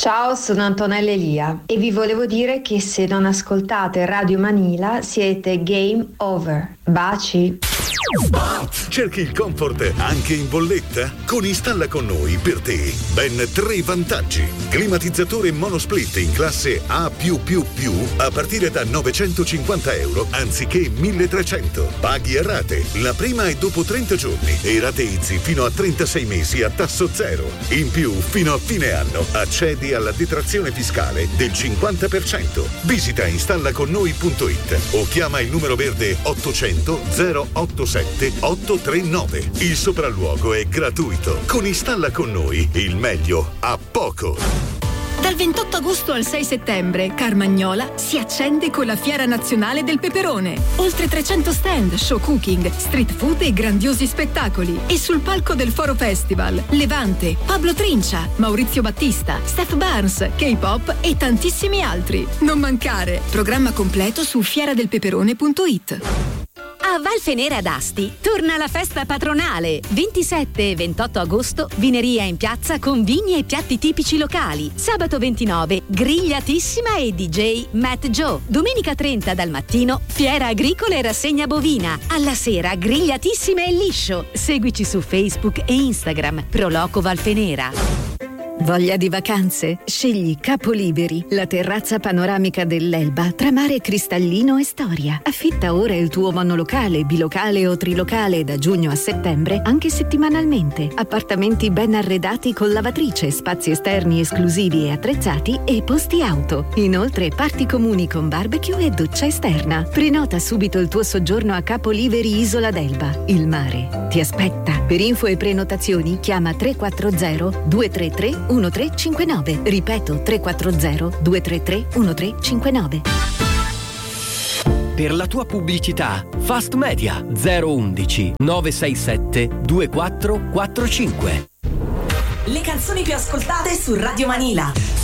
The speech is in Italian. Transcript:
Ciao, sono Antonella Elia e vi volevo dire che se non ascoltate Radio Manila siete game over. Baci. Cerchi il comfort anche in bolletta? Con Installa con noi per te ben 3 vantaggi. Climatizzatore monosplit in classe A+++ a partire da €950 anziché 1.300. Paghi a rate. La prima è dopo 30 giorni e rateizzi fino a 36 mesi a tasso zero. In più, fino a fine anno accedi alla detrazione fiscale del 50%. Visita installaconnoi.it o chiama il numero verde 800 087 839. Il sopralluogo è gratuito. Con Installa con noi il meglio a poco. Dal 28 agosto al 6 settembre, Carmagnola si accende con la Fiera Nazionale del Peperone. Oltre 300 stand, show cooking, street food e grandiosi spettacoli. E sul palco del Foro Festival, Levante, Pablo Trincia, Maurizio Battista, Steph Barnes, K-pop e tantissimi altri. Non mancare. Programma completo su fieradelpeperone.it. A Valfenera ad Asti torna la festa patronale. 27 e 28 agosto, vineria in piazza con vini e piatti tipici locali. Sabato 29, grigliatissima e DJ Matt Joe. Domenica 30 dal mattino, fiera agricola e rassegna bovina. Alla sera, grigliatissima e liscio. Seguici su Facebook e Instagram. Proloco Valfenera. Voglia di vacanze? Scegli Capoliberi, la terrazza panoramica dell'Elba tra mare cristallino e storia. Affitta ora il tuo monolocale, bilocale o trilocale da giugno a settembre, anche settimanalmente. Appartamenti ben arredati con lavatrice, spazi esterni esclusivi e attrezzati e posti auto. Inoltre parti comuni con barbecue e doccia esterna. Prenota subito il tuo soggiorno a Capoliberi Isola d'Elba. Il mare ti aspetta. Per info e prenotazioni chiama 340 233 1359. Ripeto, 340 233 1359. Per la tua pubblicità, Fast Media 011 967 2445. Le canzoni più ascoltate su Radio Manila.